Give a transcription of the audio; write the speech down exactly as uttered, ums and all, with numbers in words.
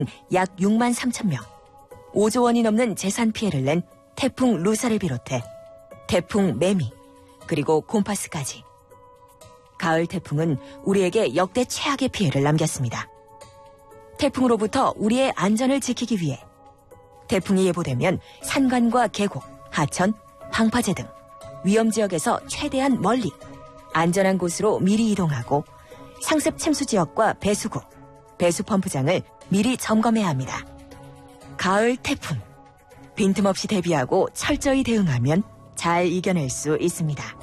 약 육만 삼천 명, 오조 원이 넘는 재산 피해를 낸 태풍 루사를 비롯해 태풍 매미, 그리고 곰파스까지. 가을 태풍은 우리에게 역대 최악의 피해를 남겼습니다. 태풍으로부터 우리의 안전을 지키기 위해 태풍이 예보되면 산간과 계곡, 하천, 방파제 등 위험지역에서 최대한 멀리 안전한 곳으로 미리 이동하고 상습 침수 지역과 배수구, 배수 펌프장을 미리 점검해야 합니다. 가을 태풍, 빈틈없이 대비하고 철저히 대응하면 잘 이겨낼 수 있습니다.